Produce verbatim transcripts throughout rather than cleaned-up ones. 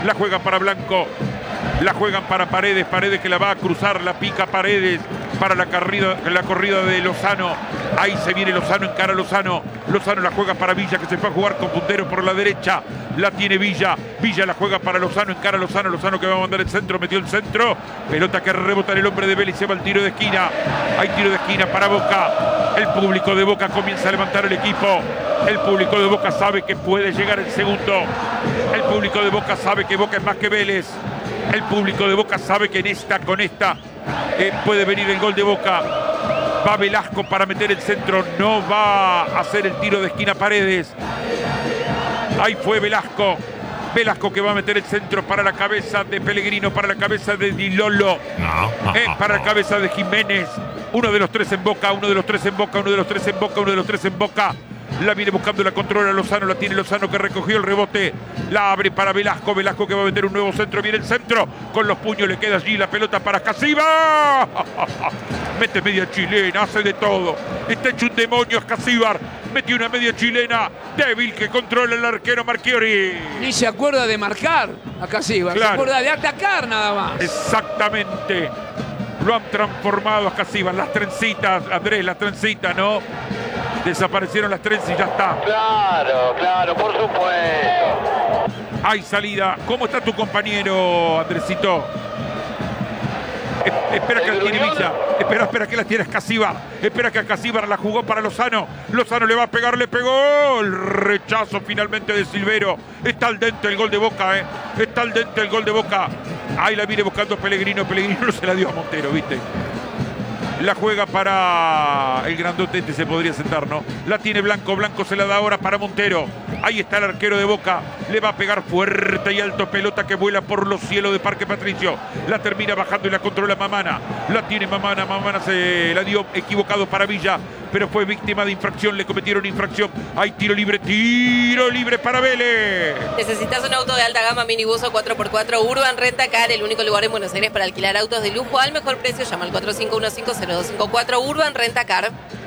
La juega para Blanco. La juegan para Paredes, Paredes que la va a cruzar, la pica Paredes para la corrida, la corrida de Lozano. Ahí se viene Lozano, encara Lozano. Lozano la juega para Villa, que se fue a jugar con puntero por la derecha. La tiene Villa, Villa la juega para Lozano, encara Lozano, Lozano que va a mandar el centro, metió el centro. Pelota que rebota en el hombre de Vélez y se va el tiro de esquina. Hay tiro de esquina para Boca. El público de Boca comienza a levantar el equipo. El público de Boca sabe que puede llegar el segundo. El público de Boca sabe que Boca es más que Vélez. El público de Boca sabe que en esta, con esta, eh, puede venir el gol de Boca. Va Velasco para meter el centro. No va a hacer el tiro de esquina Paredes. Ahí fue Velasco. Velasco que va a meter el centro para la cabeza de Pellegrino, para la cabeza de Di Lollo. No. Eh, para la cabeza de Jiménez. Uno de los tres en Boca, uno de los tres en Boca, uno de los tres en Boca, uno de los tres en Boca. La viene buscando, la controla Lozano, la tiene Lozano que recogió el rebote. La abre para Velasco, Velasco que va a meter un nuevo centro. Viene el centro, con los puños le queda allí la pelota para Escasíbar. Mete media chilena, hace de todo. Está hecho un demonio Escasíbar. Metió una media chilena débil que controla el arquero Marchiori. Ni se acuerda de marcar a Escasíbar, Claro. se acuerda de atacar nada más. Exactamente. Lo han transformado a Escasíbar. Las trencitas, Andrés, las trencitas, ¿no? Desaparecieron las trenzas y ya está. Claro, claro, por supuesto. Hay salida. ¿Cómo está tu compañero, Andresito? Es- espera que la tiene Villa. Espera, espera que la tiene Escasíbar. Espera que Escasíbar la jugó para Lozano. Lozano le va a pegar, le pegó. El rechazo finalmente de Silvero. Está al dente el gol de Boca, ¿eh? Está al dente el gol de Boca. Ahí la viene buscando Pellegrino. Pellegrino no se la dio a Montero, ¿viste? La juega para el grandote, este se podría sentar, ¿no? La tiene Blanco, Blanco se la da ahora para Montero. Ahí está el arquero de Boca. Le va a pegar fuerte y alto, pelota que vuela por los cielos de Parque Patricio. La termina bajando y la controla Mamana. La tiene Mamana, Mamana se la dio equivocado para Villa, pero fue víctima de infracción, le cometieron infracción. Hay tiro libre, tiro libre para Vélez. ¿Necesitas un auto de alta gama, minibus o cuatro por cuatro? Urban Rentacar, el único lugar en Buenos Aires para alquilar autos de lujo al mejor precio. Llama al cuatro cinco uno cinco cero dos cinco cuatro. Urban Rentacar.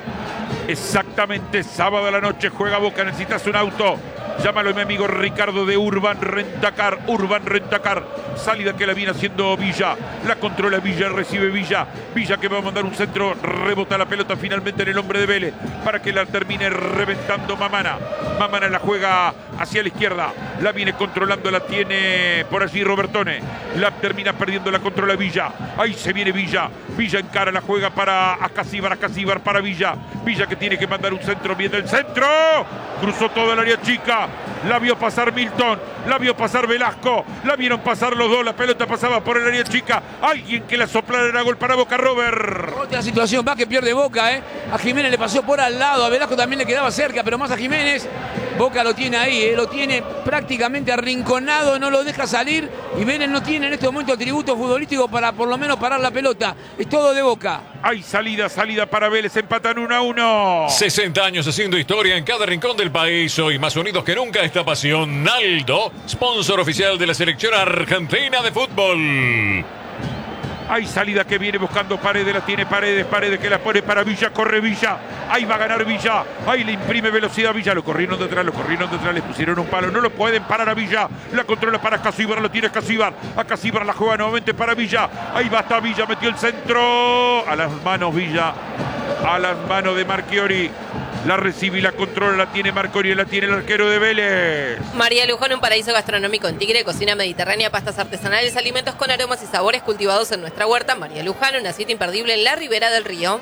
Exactamente, sábado a la noche juega Boca, necesitas un auto. Llámalo a mi amigo Ricardo de Urban Rentacar. Urban Rentacar. Salida que la viene haciendo Villa. La controla Villa, recibe Villa. Villa que va a mandar un centro. Rebota la pelota finalmente en el hombre de Vélez para que la termine reventando Mamana. Mamana la juega hacia la izquierda. La viene controlando, la tiene por allí Robertone. La termina perdiendo, la controla Villa. Ahí se viene Villa. Villa encara, la juega para Escasíbar. Escasíbar para Villa. Villa que tiene que mandar un centro. Viene el centro. Cruzó toda el área chica. La vio pasar Milton, la vio pasar Velasco, la vieron pasar los dos, la pelota pasaba por el área chica. Alguien que la soplara, era gol para Boca, Robert. Otra situación, va que pierde Boca, ¿eh? A Jiménez le pasó por al lado, a Velasco también le quedaba cerca, pero más a Jiménez. Boca lo tiene ahí, ¿eh? Lo tiene prácticamente arrinconado, no lo deja salir. Y Vélez no tiene en este momento atributo futbolístico para por lo menos parar la pelota. Es todo de Boca. Hay salida, salida para Vélez, empatan uno a uno. sesenta años haciendo historia en cada rincón del país. Hoy más unidos que nunca esta pasión. Naldo, sponsor oficial de la selección argentina de fútbol. Hay salida que viene buscando Paredes, la tiene Paredes, Paredes que la pone para Villa, corre Villa, ahí va a ganar Villa, ahí le imprime velocidad a Villa, lo corrieron detrás, lo corrieron detrás, le pusieron un palo, no lo pueden parar a Villa, la controla para Escasíbar, lo tiene Escasíbar, a Escasíbar la juega nuevamente para Villa, ahí va hasta Villa, metió el centro, a las manos Villa, a las manos de Marchiori. La recibe y la controla, la tiene Marchiori, la tiene el arquero de Vélez. María Luján, un paraíso gastronómico en Tigre, cocina mediterránea, pastas artesanales, alimentos con aromas y sabores cultivados en nuestra huerta. María Luján, una cita imperdible en la ribera del río.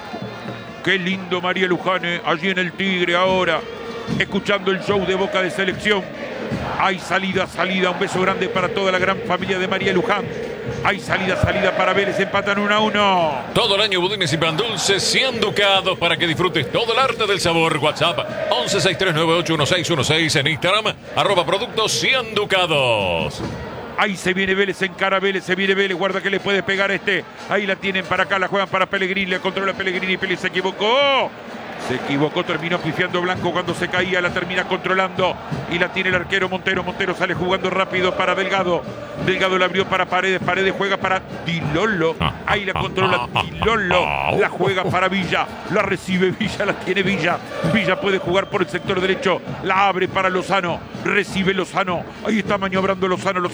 Qué lindo María Luján, eh, allí en el Tigre ahora, escuchando el show de Boca de Selección. Hay salida, salida, un beso grande para toda la gran familia de María Luján. Hay salida, salida para Vélez, empatan uno a uno. Todo el año budines y pan dulces, cien ducados para que disfrutes todo el arte del sabor. WhatsApp once sesenta y tres noventa y ocho dieciséis dieciséis, en Instagram arroba productos cien ducados. Ahí se viene Vélez, encara Vélez, se viene Vélez, guarda que le puede pegar este. Ahí la tienen para acá, la juegan para Pellegrini, le controla Pellegrini, Pellegrini se equivocó. Se equivocó, terminó pifiando Blanco cuando se caía, la termina controlando y la tiene el arquero Montero. Montero sale jugando rápido para Delgado. Delgado la abrió para Paredes, Paredes juega para Di Lollo. Ahí la controla Di Lollo, la juega para Villa, la recibe Villa, la tiene Villa. Villa puede jugar por el sector derecho, la abre para Lozano, recibe Lozano. Ahí está maniobrando Lozano.